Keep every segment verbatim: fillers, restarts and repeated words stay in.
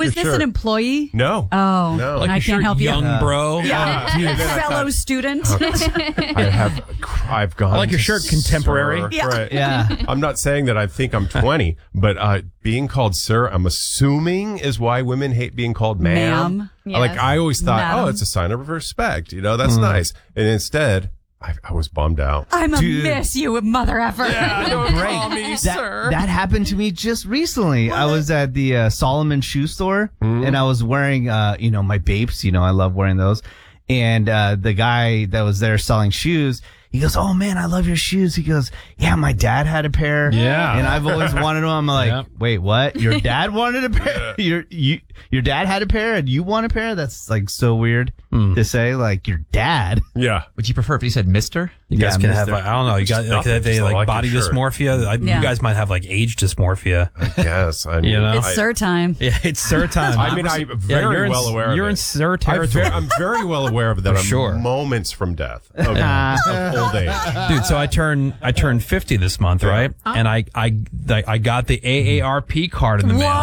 is this shirt. an employee? No. Oh, No. and Like I your can't shirt, help you. young bro. Yeah, Dude, then I fellow thought- student. I have. I've gone. I like your to shirt, contemporary. Sir. Yeah. Right. Yeah. I'm not saying that I think I'm twenty, but uh, being called sir, I'm assuming is why women hate being called ma'am. Ma'am. Yes. Like I always thought, Madam. oh, it's a sign of respect. You know, that's nice. And instead, I, I was bummed out. I'm a Dude. miss you, mother effer. don't Great. call me that, sir. that happened to me just recently. I was at the uh, Solomon shoe store and I was wearing, uh, you know, my Bapes. You know, I love wearing those. And uh, the guy that was there selling shoes, he goes, "Oh man, I love your shoes." He goes, "Yeah, my dad had a pair. Yeah. and I've always wanted them." I'm like, Yeah. "Wait, what? Your dad wanted a pair? Your you your dad had a pair, and you want a pair? That's like so weird to say. Like your dad." Yeah. Would you prefer if you said Mister? You guys Yeah, can have, mister. like, I don't know, you got like, nothing, they just like, like body your shirt. dysmorphia. I, Yeah. You guys might have like age dysmorphia. Yes. I mean, You know? It's I, sir time. Yeah, it's sir time. I mean, I'm Yeah, very you're in, well aware of You're it. in sir I'm territory. very, I'm very well aware of that. For I'm sure. moments from death of, of old age. Dude, so I turned I turned fifty this month, right? And I I I got the A A R P card in the mail.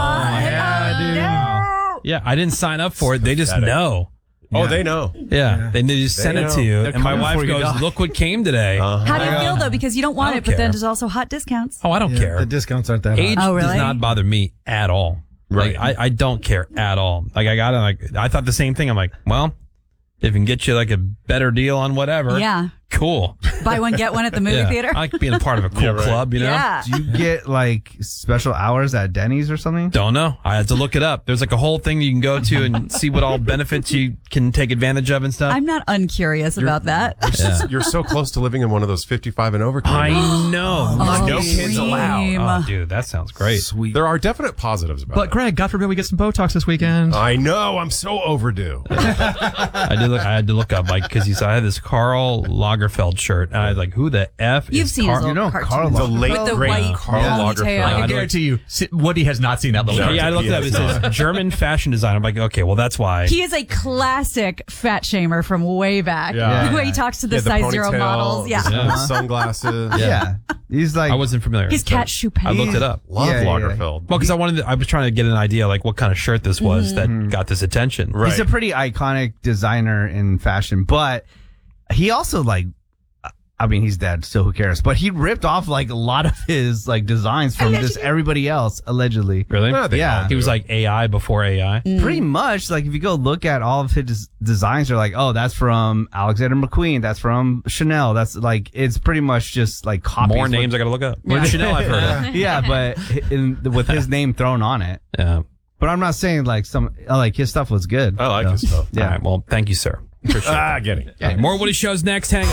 Yeah, dude. Yeah, I didn't sign up for it. They just pathetic. know. Oh, they know. Yeah, they, they just send They it know. to you, They're and my coming wife for you, goes, dog. "Look what came today." How do you feel though? Because you don't want I it, don't but then care. there's also hot discounts. Oh, I don't care. The discounts aren't that Age high. Oh, really? does not bother me at all. Right. Like, I, I don't care at all. Like I got it. Like I thought the same thing. I'm like, well, if we can get you like a better deal on whatever, Yeah. cool. Buy one, get one at the movie Yeah. theater. I like being a part of a cool Yeah, right. club. You know. Yeah. Do you get like special hours at Denny's or something? Don't know. I had to look it up. There's like a whole thing you can go to and see what all benefits you can take advantage of and stuff. I'm not uncurious about that. Yeah. You're so close to living in one of those fifty-five and over I communities. know. Oh, no kids allowed. dream. Oh, dude, that sounds great. Sweet. There are definite positives about But it. Greg, God forbid we get some Botox this weekend. I know. I'm so overdue. I did look. I had to look up like because I had this Karl Lagerfeld shirt, and I was like, "Who the f You've is seen Karl?" his You know, cartoons. Karl The late, With the great white Karl ponytail. Lagerfeld. I I can don't- guarantee you, Si- Woody has not seen that little No. shirt. Yeah, I looked it up. It says German fashion design. I'm like, okay, well that's why. He is a classic fat shamer from way back. Yeah. The way he talks to the Yeah, size zero ponytail, models. Yeah. the sunglasses. Yeah. He's like, I wasn't familiar. He's so Cat Choupette. I looked it up. Love Yeah, yeah, yeah. Lagerfeld. Well, because I wanted, to, I was trying to get an idea like what kind of shirt this was Mm-hmm. that got this attention. Right. he's a pretty iconic designer in fashion, but he also like, I mean, he's dead, so who cares? But he ripped off like a lot of his like designs from just everybody else, allegedly. Really? Yeah, they Yeah. all He was do. like A I before A I. Pretty much, like if you go look at all of his designs, they're like, oh, that's from Alexander McQueen, that's from Chanel, that's like, it's pretty much just like copies. More names I got to look up. Chanel I've heard of. yeah, but in, with his name thrown on it. Yeah. But I'm not saying like some like his stuff was good. I like so. his stuff. Yeah. All right. Well, thank you, sir. Appreciate it. Ah, getting it. Okay, more Woody shows next. Hang on.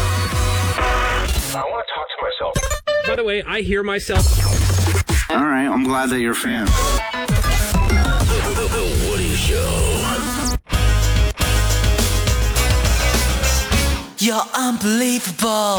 I want to talk to myself. By the way, I hear myself. All right, I'm glad that you're a fan. The Woody Show. You're unbelievable.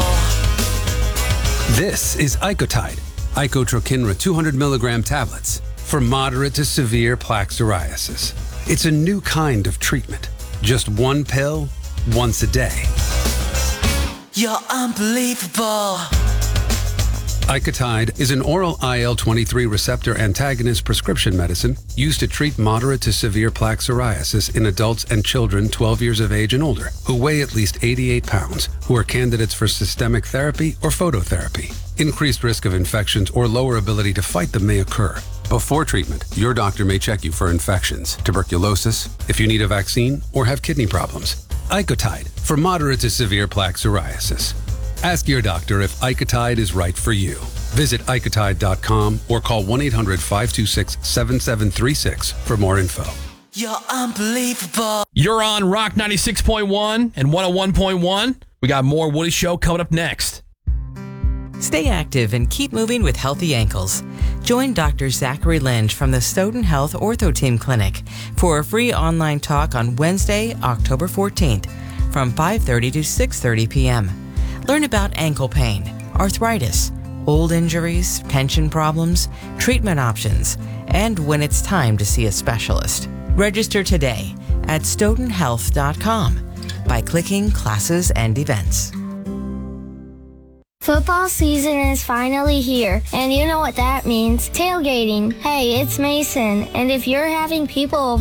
This is Icotide, Icotrokinra two hundred milligram tablets for moderate to severe plaque psoriasis. It's a new kind of treatment. Just one pill, once a day. You're unbelievable. Icotide is an oral I L twenty-three receptor antagonist prescription medicine used to treat moderate to severe plaque psoriasis in adults and children twelve years of age and older who weigh at least eighty-eight pounds, who are candidates for systemic therapy or phototherapy. Increased risk of infections or lower ability to fight them may occur. Before treatment, your doctor may check you for infections, tuberculosis, if you need a vaccine, or have kidney problems. Icotide for moderate to severe plaque psoriasis. Ask your doctor if Icotide is right for you. Visit icotide dot com or call one eight hundred five two six seven seven three six for more info. You're unbelievable. You're on Rock ninety-six point one and one oh one point one. We got more Woody Show coming up next. Stay active and keep moving with healthy ankles. Join Doctor Zachary Lynch from the Stoughton Health Ortho Team Clinic for a free online talk on Wednesday, October fourteenth from five thirty to six thirty p.m. Learn about ankle pain, arthritis, old injuries, tension problems, treatment options, and when it's time to see a specialist. Register today at stoughton health dot com by clicking Classes and Events. Football season is finally here, and you know what that means. Tailgating. Hey, it's Mason, and if you're having people over